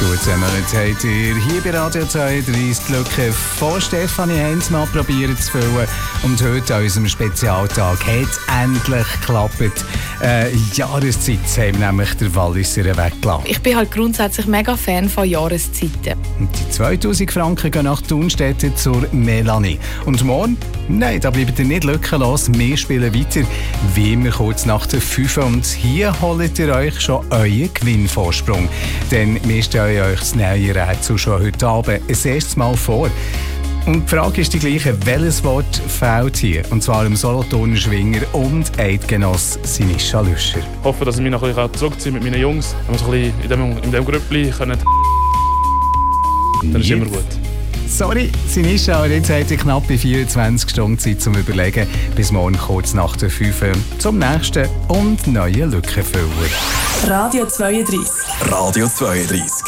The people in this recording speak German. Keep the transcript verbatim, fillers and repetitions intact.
Gut zusammen, jetzt habt ihr hier bei Radio zweiunddreißig die Lücke von Stefanie Heinz mal probiert zu füllen. Und heute an unserem Spezialtag hat es endlich geklappt. Äh, Jahreszeit haben nämlich der Walliser weggelassen. Ich bin halt grundsätzlich mega Fan von Jahreszeiten. Und die zweitausend Franken gehen nach Thunstetten zur Melanie. Und morgen? Nein, da bleibt ihr nicht lückenlos. Wir spielen weiter, wie immer kurz nach der fünf. Und hier holt ihr euch schon euren Gewinnvorsprung. Denn wir stellen euch das neue Rätsel schon heute Abend ein erstes Mal vor. Und die Frage ist die gleiche, welches Wort fehlt hier? Und zwar im Solothurner Schwinger und Eidgenoss Sinischa Lüscher. Ich hoffe, dass ich mich noch ein bisschen zurückziehe mit meinen Jungs. Wenn wir so ein bisschen in diesem, in diesem Grüppli können, dann ist immer gut. Sorry, Sinischa, aber jetzt habt ihr knapp vierundzwanzig Stunden Zeit zum Überlegen. Bis morgen kurz nach der fünf zum nächsten und neuen Lückenfüller. Radio zweiunddreißig. Radio zweiunddreißig.